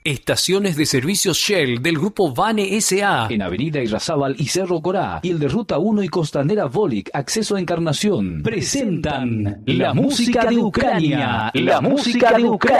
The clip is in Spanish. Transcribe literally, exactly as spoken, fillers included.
Estaciones de servicios Shell del grupo Vane S A en Avenida Irrazábal y Cerro Corá, y el de Ruta uno y Costanera Volic, acceso a Encarnación, presentan la música de Ucrania, la música de Ucrania.